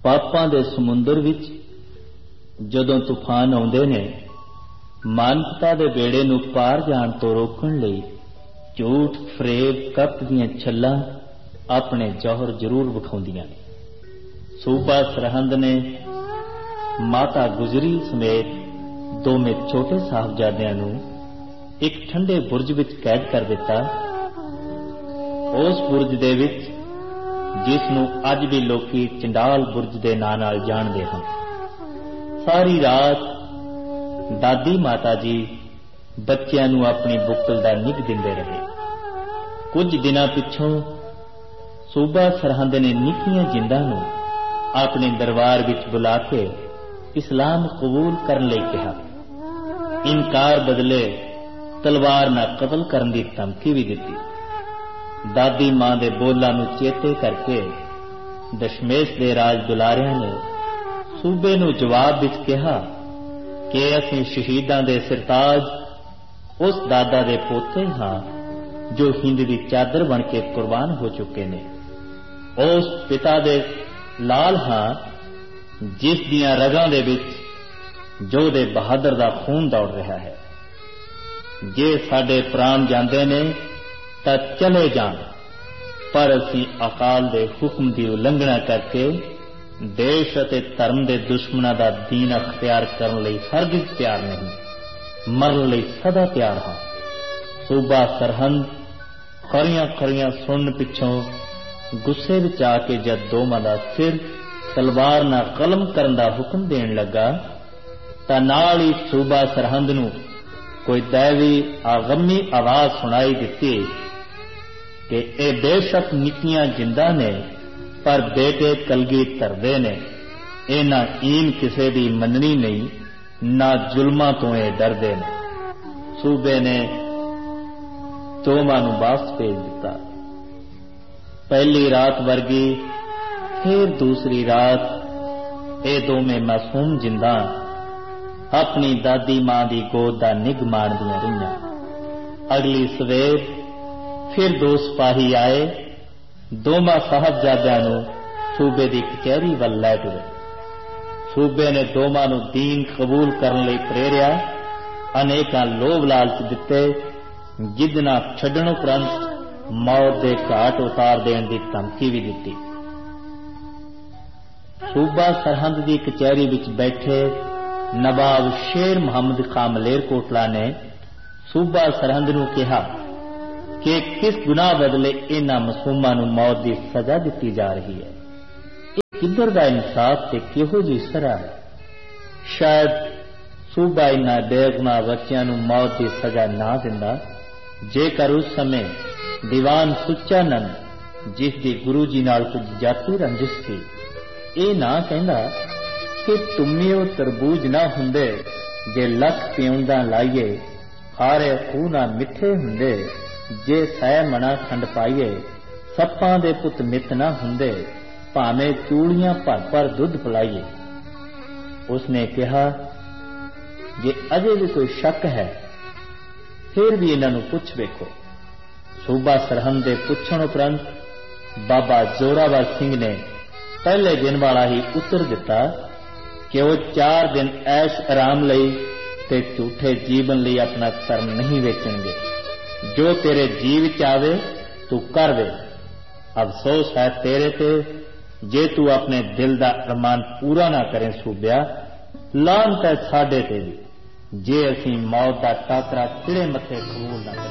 पापां दे समुंदर विच जदों तूफान आउंदे ने, मानवता दे बेड़े नूं पार जाण तो रोकण लई झूठ, फरेब, कपट दीआं छल्लां अपने जौहर जरूर विखाउंदियां ने। सूबा सरहंद ने माता गुजरी समेत दोवें छोटे साहबजादियां नूं एक ठंडे बुरज विच कैद कर दिता। उस बुरज दे विच जिस नूं अज भी लोकी चंडाल बुरज दे नां नाल जाणदे हन। सारी रात दादी माता जी बच्चियां नूं अपनी बुकल दा निग दिंदे रहे। कुछ दिनां पिछों सूबा सरहंद ने निक्कियां जिंदां नूं अपने दरबार विच बुला के इस्लाम कबूल करन लई कहा। इनकार बदले तलवार नाल कतल करन दी धमकी भी दिती। दादी मां दे बोलां नूं चेते करके दशमेश दे राज दुलारियां ने सूबे नूं जवाब विच कहा कि असीं शहीदां दे सिरताज उस दादा दे पोते हां जो हिंद दी चादर बन के कुर्बान हो चुके ने। उस पिता दे लाल हां जिस दियां रगां दे विच जोधे बहादुर दा खून दौड़ रहा है। जे साडे प्राण जांदे ने तां चले जाण, पर असीं अकाल दे हुक्म दी उलंघना करके देश अते धर्म दे दुश्मनां दा दीन अख्तियार करन लई हरगिज़ तैयार नहीं, मरन लई सदा तैयार हां। सूबा सरहंद खरियां खरियां सुन पिछों गुस्से विच आके जद दोवां दा सिर तलवार नाल कलम करन दा हुक्म देण लगा तां नाल ही सूबा सरहंद नूं कोई दैवी आगमी आवाज सुनाई दिती कि ए बेशक निक्कियां जिंदा ने पर बेटे कलगी धरदे ने। इन्हां ईन किसे दी मननी नहीं, ना जुल्मां तो ये डरदे ने। सूबे ने दोवां नूं वापस भेज दिता। पहली रात वर्गी फिर दूसरी रात ये दोवें मासूम जिंदा अपनी दादी मां दी गोद दा निग माणदियां रहियां। अगली सवेर फिर दो सिपाही आए, दोवां साहबजादियां नूं सूबे दी कचहरी वल लै टुरे। सूबे ने दोवां नूं दीन कबूल करन लई प्रेरिया, अनेकां लोभ लालच दिते, जिदना छड्डण उपरंत मौत दे घाट उतार देण दी धमकी भी दिती। सूबा सरहंद दी कचहरी विच बैठे नवाब शेर मुहम्मद खां मलेरकोटला ने सूबा सरहंद नूं कहा कि किस गुनाह बदले इन्हां मासूमां नूं मौत दी सजा दिती जा रही है। किधर दा इंसाफ ते किहो जी सरा है। शायद सूबा इन्हां बेगुनाह बच्चियां नूं मौत दी सजा ना दिंदा जेकर उस समय दीवान सुच्चा नंद जिस दी गुरु जी नाल कुछ जाती रंजिश सी ये ना कहंदा कि तुमियो तरबूज ना हुंदे जे लख पिउंदा लाइए, खारे खूह ना मिठे हुंदे जे सै मना खंड पाइए, सप्पां दे पुत मित ना हुंदे भावें चूड़ियां भर भर दुध पिलाइए। उसने कहा जे अजे भी कोई शक है फिर भी इन्हां नूं पुछ वेखो। सूबा सरहंद दे पुछण उपरंत बाबा जोरावर सिंह ने पहले दिन वाला ही उत्तर दिता कि वो 4 दिन ऐश आराम लई ते झूठे जीवन लई अपना धर्म नहीं वेचणगे। जो तेरे जीव च आवे तू कर दे। अफसोस है तेरे ते जे तू अपने दिल दा अरमान पूरा ना करें सूबिया। लानत है साडे ते भी जे असीं मौत दा टाकरा चिड़े मथे कबूल ना करें।